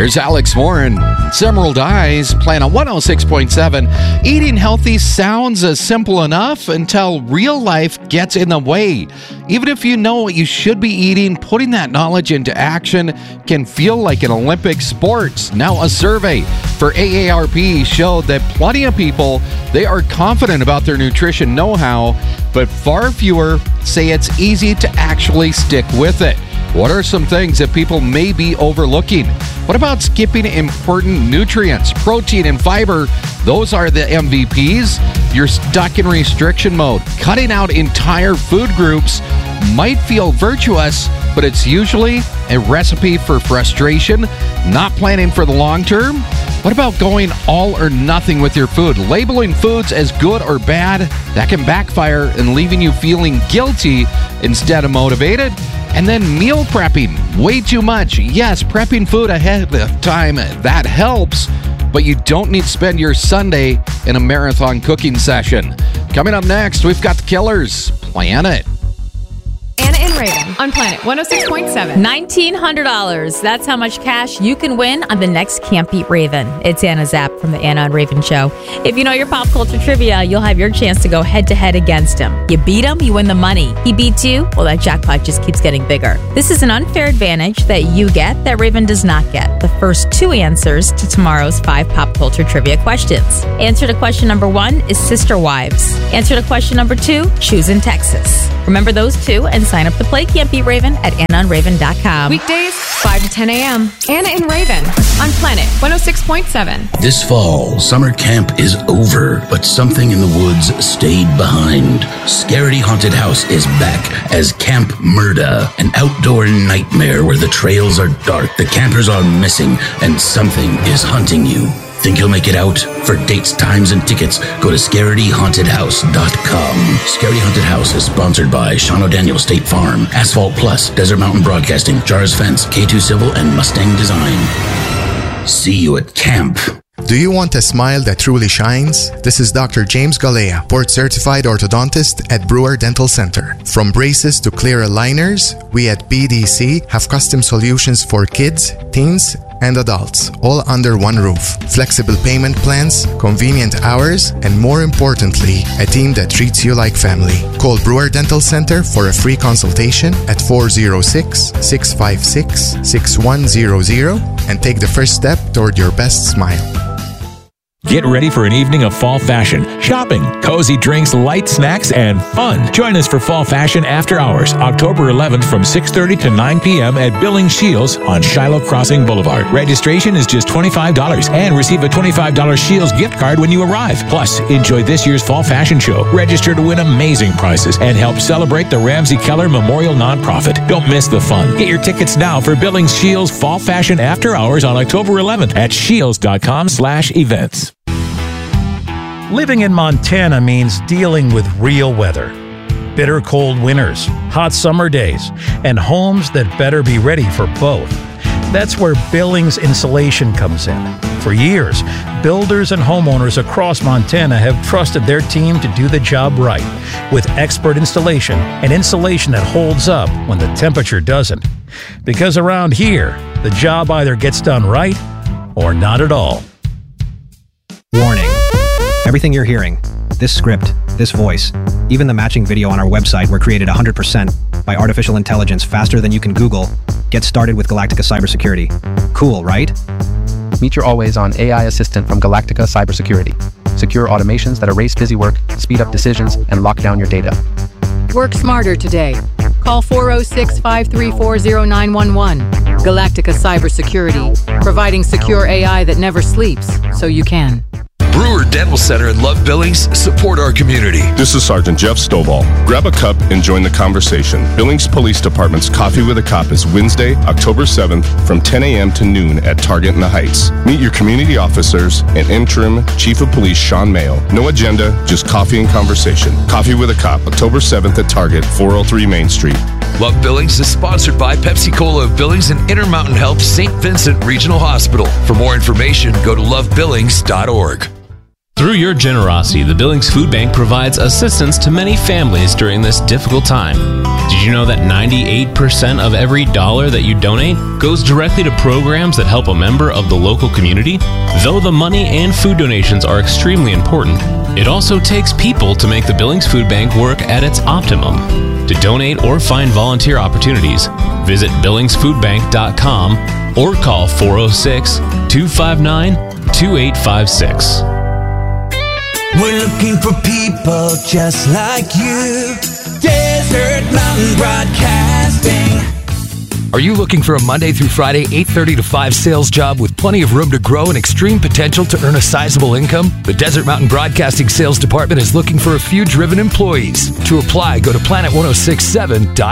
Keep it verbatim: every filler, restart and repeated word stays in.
There's Alex Warren. It's Emerald Eyes playing on one oh six point seven. Eating healthy sounds as simple enough until real life gets in the way. Even if you know what you should be eating, putting that knowledge into action can feel like an Olympic sport. Now, a survey for A A R P showed that plenty of people, they are confident about their nutrition know-how, but far fewer say it's easy to actually stick with it. What are some things that people may be overlooking? What about skipping important nutrients? Protein and fiber, those are the M V Ps. You're stuck in restriction mode. Cutting out entire food groups might feel virtuous, but it's usually a recipe for frustration, not planning for the long term. What about going all or nothing with your food? Labeling foods as good or bad, that can backfire and leaving you feeling guilty instead of motivated. And then meal prepping, way too much. Yes, prepping food ahead of time, that helps, but you don't need to spend your Sunday in a marathon cooking session. Coming up next, we've got the Killers. Planet. Anna and Raven on Planet one oh six point seven. nineteen hundred dollars. That's how much cash you can win on the next Can't Beat Raven. It's Anna Zapp from the Anna and Raven Show. If you know your pop culture trivia, you'll have your chance to go head-to-head against him. You beat him, you win the money. He beats you, well, that jackpot just keeps getting bigger. This is an unfair advantage that you get that Raven does not get. The first two answers to tomorrow's five pop culture trivia questions. Answer to question number one is Sister Wives. Answer to question number two, Choosing Texas. Remember those two and sign up to play Can't Beat Raven at anna and raven dot com. Weekdays, five to ten a.m. Anna and Raven on Planet one oh six point seven. This fall, summer camp is over, but something in the woods stayed behind. Scaredy Haunted House is back as Camp Murda, an outdoor nightmare where the trails are dark, the campers are missing, and something is hunting you. Think you'll make it out? For dates, times, and tickets, go to scaredy haunted house dot com. Scaredy Haunted House is sponsored by Sean O'Daniel State Farm, Asphalt Plus, Desert Mountain Broadcasting, Jars Fence, K two Civil, and Mustang Design. See you at camp. Do you want a smile that truly shines? This is Doctor James Galea, board-certified orthodontist at Brewer Dental Center. From braces to clear aligners, we at B D C have custom solutions for kids, teens, and adults, all under one roof. Flexible payment plans, convenient hours, and more importantly, a team that treats you like family. Call Brewer Dental Center for a free consultation at four oh six, six five six, six one zero zero and take the first step toward your best smile. Get ready for an evening of fall fashion, shopping, cozy drinks, light snacks, and fun. Join us for Fall Fashion After Hours, October eleventh from six thirty to nine p.m. at Billings Shields on Shiloh Crossing Boulevard. Registration is just twenty-five dollars and receive a twenty-five dollars Shields gift card when you arrive. Plus, enjoy this year's Fall Fashion Show. Register to win amazing prizes and help celebrate the Ramsey Keller Memorial Nonprofit. Don't miss the fun. Get your tickets now for Billings Shields Fall Fashion After Hours on October eleventh at shields dot com slash events. Living in Montana means dealing with real weather. Bitter cold winters, hot summer days, and homes that better be ready for both. That's where Billings Insulation comes in. For years, builders and homeowners across Montana have trusted their team to do the job right, with expert installation and insulation that holds up when the temperature doesn't. Because around here, the job either gets done right or not at all. Warning. Everything you're hearing, this script, this voice, even the matching video on our website were created one hundred percent by artificial intelligence faster than you can Google. Get started with Galactica Cybersecurity. Cool, right? Meet your always on A I assistant from Galactica Cybersecurity. Secure automations that erase busy work, speed up decisions, and lock down your data. Work smarter today. Call four oh six, five three four, oh nine one one. Galactica Cybersecurity, providing secure A I that never sleeps, so you can. Brewer Dental Center in Love Billings support our community. This is Sergeant Jeff Stovall. Grab a cup and join the conversation. Billings Police Department's Coffee with a Cop is Wednesday, October seventh from ten a.m. to noon at Target in the Heights. Meet your community officers and interim Chief of Police Sean Mayo. No agenda, just coffee and conversation. Coffee with a Cop, October seventh at Target, four oh three Main Street. Love Billings is sponsored by Pepsi Cola of Billings and Intermountain Health Saint Vincent Regional Hospital. For more information, go to love billings dot org. Through your generosity, the Billings Food Bank provides assistance to many families during this difficult time. Did you know that ninety-eight percent of every dollar that you donate goes directly to programs that help a member of the local community? Though the money and food donations are extremely important, it also takes people to make the Billings Food Bank work at its optimum. To donate or find volunteer opportunities, visit billings food bank dot com or call four oh six, two five nine, two eight five six. We're looking for people just like you. Desert Mountain Broadcasting. Are you looking for a Monday through Friday, eight thirty to five sales job with plenty of room to grow and extreme potential to earn a sizable income? The Desert Mountain Broadcasting Sales Department is looking for a few driven employees. To apply, go to planet ten sixty-seven dot com.